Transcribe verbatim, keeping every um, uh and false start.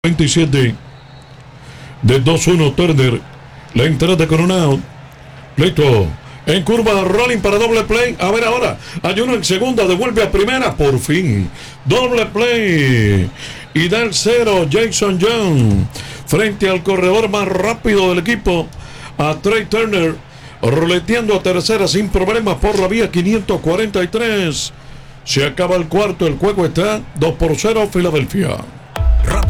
veintisiete de dos uno Turner. La entrada de Coronado. Pleito. En curva, rolling para doble play. A ver ahora. Hay uno en segunda. Devuelve a primera. Por fin. Doble play. Y da el cero. Jason Young. Frente al corredor más rápido del equipo. A Trey Turner. Roleteando a tercera sin problemas por la vía quinientos cuarenta y tres. Se acaba el cuarto. El juego está dos por cero Filadelfia.